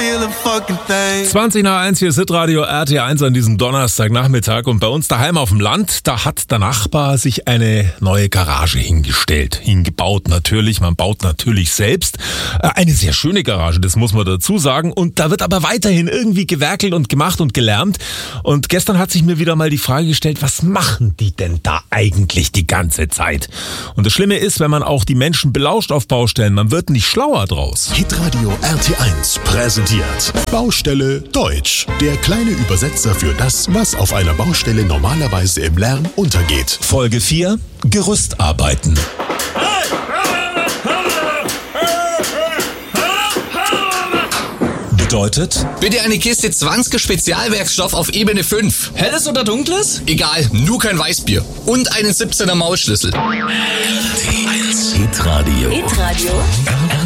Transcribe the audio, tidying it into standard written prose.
20:01, hier ist Hitradio RT1 an diesem Donnerstagnachmittag und bei uns daheim auf dem Land, da hat der Nachbar sich eine neue Garage hingebaut natürlich, man baut natürlich selbst. Eine sehr schöne Garage, das muss man dazu sagen, und da wird aber weiterhin irgendwie gewerkelt und gemacht und gelärmt. Und gestern hat sich mir wieder mal die Frage gestellt, was machen die denn da eigentlich die ganze Zeit? Und das Schlimme ist, wenn man auch die Menschen belauscht auf Baustellen, man wird nicht schlauer draus. Hitradio RT1 präsentiert Baustelle Deutsch. Der kleine Übersetzer für das, was auf einer Baustelle normalerweise im Lärm untergeht. Folge 4, Gerüstarbeiten. Bedeutet? Bitte eine Kiste 20 Spezialwerkstoff auf Ebene 5. Helles oder dunkles? Egal, nur kein Weißbier. Und einen 17er Maulschlüssel. Hitradio.